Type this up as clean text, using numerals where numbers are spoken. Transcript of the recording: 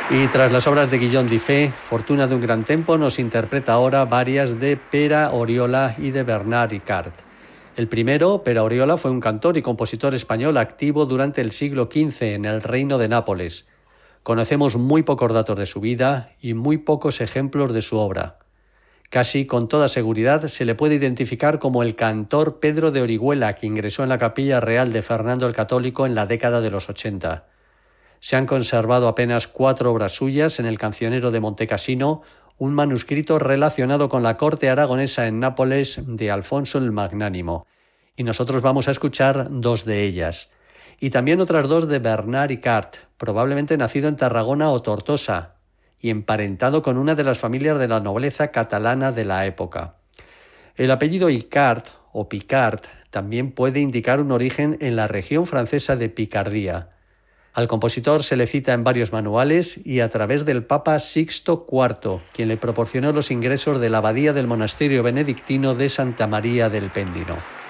Y tras las obras de Guillaume Dufay, Fortuna de un gran tempo nos interpreta ahora varias de Pere Oriola y de Bernard Icart. El primero, Pere Oriola, fue un cantor y compositor español activo durante el siglo XV en el Reino de Nápoles. Conocemos muy pocos datos de su vida y muy pocos ejemplos de su obra. Casi con toda seguridad se le puede identificar como el cantor Pedro de Orihuela, que ingresó en la capilla real de Fernando el Católico en la década de los 80. Se han conservado apenas 4 obras suyas en el Cancionero de Montecassino, un manuscrito relacionado con la corte aragonesa en Nápoles de Alfonso el Magnánimo. Y nosotros vamos a escuchar 2 de ellas. Y también otras 2 de Bernard Icart, probablemente nacido en Tarragona o Tortosa, y emparentado con una de las familias de la nobleza catalana de la época. El apellido Icart o Picard también puede indicar un origen en la región francesa de Picardía. Al compositor se le cita en varios manuales y a través del Papa Sixto IV, quien le proporcionó los ingresos de la abadía del monasterio benedictino de Santa María del Pendino.